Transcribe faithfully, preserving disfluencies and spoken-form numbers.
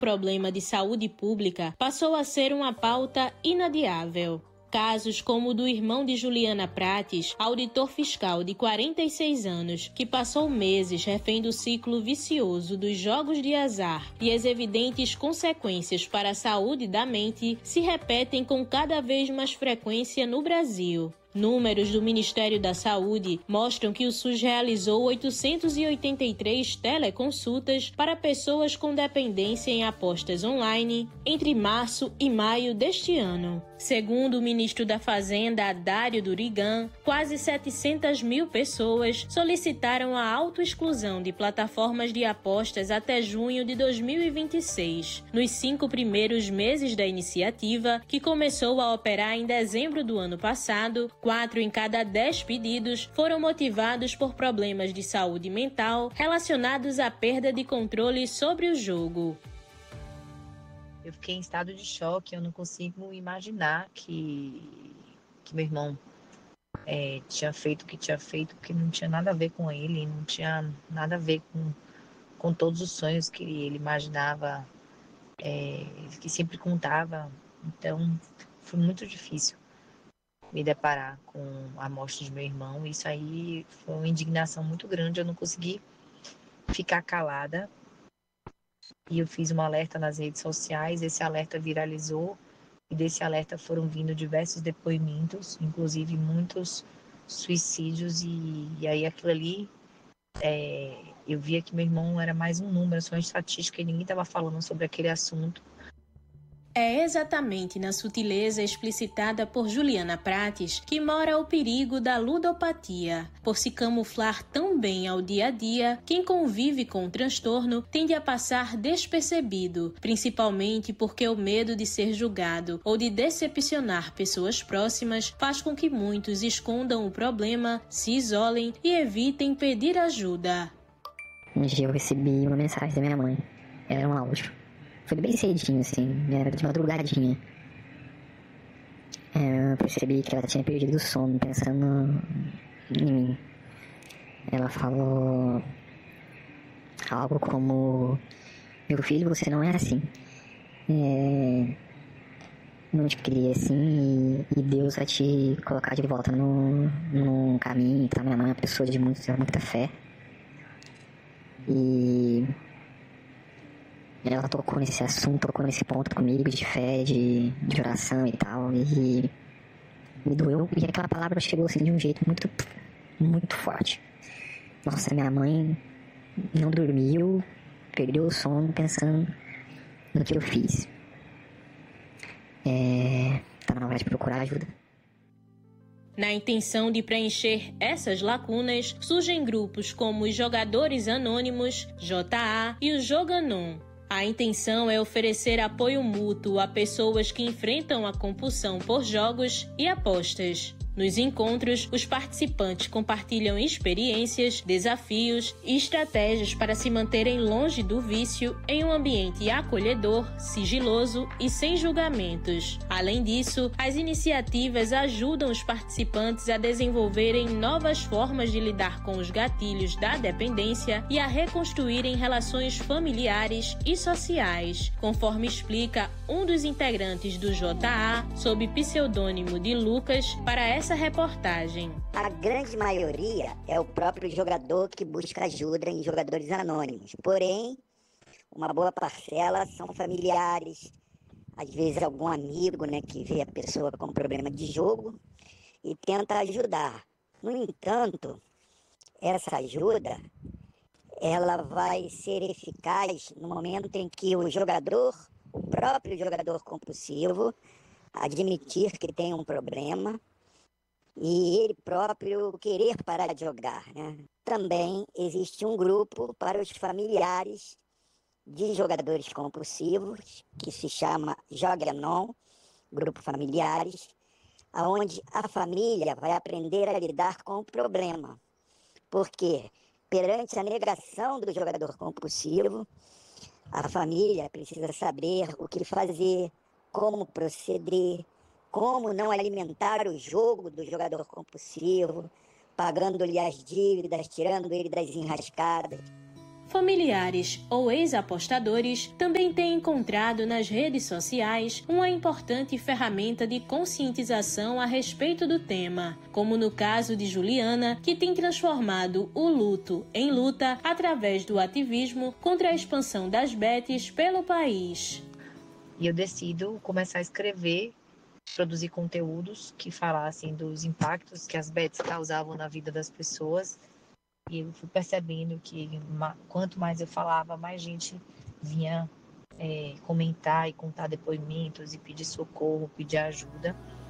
problema de saúde pública passou a ser uma pauta inadiável. Casos como o do irmão de Juliana Prates, auditor fiscal de quarenta e seis anos, que passou meses refém do ciclo vicioso dos jogos de azar e as evidentes consequências para a saúde da mente, se repetem com cada vez mais frequência no Brasil. Números do Ministério da Saúde mostram que o SUS realizou oitocentas e oitenta e três teleconsultas para pessoas com dependência em apostas online entre março e maio deste ano. Segundo o ministro da Fazenda, Haddad Durigan, quase setecentas mil pessoas solicitaram a autoexclusão de plataformas de apostas até junho de dois mil e vinte e seis. Nos cinco primeiros meses da iniciativa, que começou a operar em dezembro do ano passado, quatro em cada dez pedidos foram motivados por problemas de saúde mental relacionados à perda de controle sobre o jogo. Eu fiquei em estado de choque, eu não consigo imaginar que, que meu irmão é, tinha feito o que tinha feito, porque não tinha nada a ver com ele, não tinha nada a ver com, com todos os sonhos que ele imaginava, é, que sempre contava. Então, foi muito difícil me deparar com a morte de meu irmão. Isso aí foi uma indignação muito grande, eu não consegui ficar calada. E eu fiz um alerta nas redes sociais, esse alerta viralizou, e desse alerta foram vindo diversos depoimentos, inclusive muitos suicídios, e, e aí aquilo ali, é, eu via que meu irmão era mais um número, só uma estatística, e ninguém estava falando sobre aquele assunto. É exatamente na sutileza explicitada por Juliana Prates que mora o perigo da ludopatia. Por se camuflar tão bem ao dia a dia, quem convive com o transtorno tende a passar despercebido, principalmente porque o medo de ser julgado ou de decepcionar pessoas próximas faz com que muitos escondam o problema, se isolem e evitem pedir ajuda. Um dia eu recebi uma mensagem da minha mãe. Era um áudio. Foi bem cedinho, assim, era de madrugadinha. É, eu percebi que ela tinha perdido o sono, pensando em mim. Ela falou algo como: meu filho, você não é assim. É, não te criei assim, e, e Deus vai te colocar de volta no, no caminho. Tá? Minha mãe é uma pessoa de muita, muita fé. E ela tocou nesse assunto, tocou nesse ponto comigo de fé, de, de oração e tal, e me doeu, e aquela palavra chegou assim de um jeito muito, muito forte. Nossa, minha mãe não dormiu, perdeu o sono pensando no que eu fiz. É, tá na hora de procurar ajuda. Na intenção de preencher essas lacunas, surgem grupos como os Jogadores Anônimos, J A e o Joganon. A intenção é oferecer apoio mútuo a pessoas que enfrentam a compulsão por jogos e apostas. Nos encontros, os participantes compartilham experiências, desafios e estratégias para se manterem longe do vício em um ambiente acolhedor, sigiloso e sem julgamentos. Além disso, as iniciativas ajudam os participantes a desenvolverem novas formas de lidar com os gatilhos da dependência e a reconstruírem relações familiares e sociais, conforme explica um dos integrantes do J A, sob pseudônimo de Lucas, para essa reportagem. A grande maioria é o próprio jogador que busca ajuda em Jogadores Anônimos. Porém, uma boa parcela são familiares, às vezes algum amigo, né, que vê a pessoa com problema de jogo e tenta ajudar. No entanto, essa ajuda ela vai ser eficaz no momento em que o jogador, o próprio jogador compulsivo, admitir que tem um problema e ele próprio querer parar de jogar, né? Também existe um grupo para os familiares de jogadores compulsivos, que se chama Joganon, grupo familiares, onde a família vai aprender a lidar com o problema. Porque perante a negação do jogador compulsivo, a família precisa saber o que fazer, como proceder, como não alimentar o jogo do jogador compulsivo, pagando-lhe as dívidas, tirando ele das enrascadas. Familiares ou ex-apostadores também têm encontrado nas redes sociais uma importante ferramenta de conscientização a respeito do tema, como no caso de Juliana, que tem transformado o luto em luta através do ativismo contra a expansão das bets pelo país. E eu decido começar a escrever, produzir conteúdos que falassem dos impactos que as bets causavam na vida das pessoas. E eu fui percebendo que quanto mais eu falava, mais gente vinha é, comentar e contar depoimentos e pedir socorro, pedir ajuda.